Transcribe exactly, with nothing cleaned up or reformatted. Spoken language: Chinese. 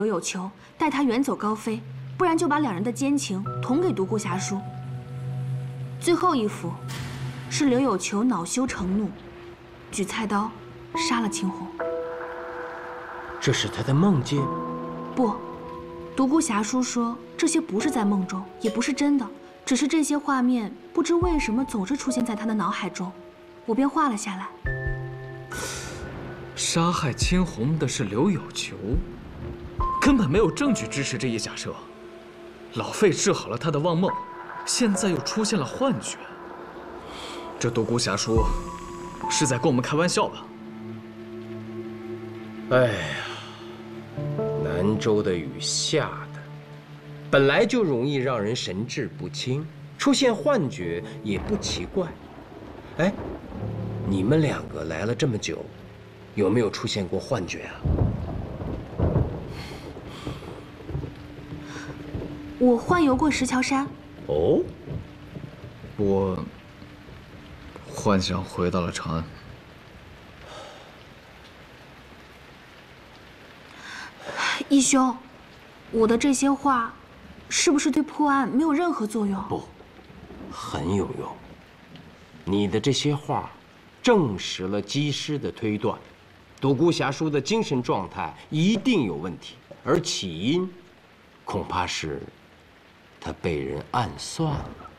刘有求带他远走高飞，不然就把两人的奸情捅给独孤侠书。最后一幅是刘有求恼羞成怒，举菜刀杀了青红。 这是他的梦境？ 不，独孤侠书说这些不是在梦中，也不是真的，只是这些画面不知为什么总是出现在他的脑海中，我便画了下来。 杀害青红的是刘有求，根本没有证据支持这一假设。老费治好了他的妄梦，现在又出现了幻觉。这独孤侠书是在跟我们开玩笑吧？ 哎呀，南州的雨下的，本来就容易让人神志不清，出现幻觉也不奇怪。哎，你们两个来了这么久，有没有出现过幻觉啊？ 我幻游过石桥山。 哦， 我幻想回到了长安。 义兄，我的这些话，是不是对破案没有任何作用？ 不，很有用。你的这些话，证实了机师的推断，独孤侠书的精神状态一定有问题，而起因，恐怕是他被人暗算了。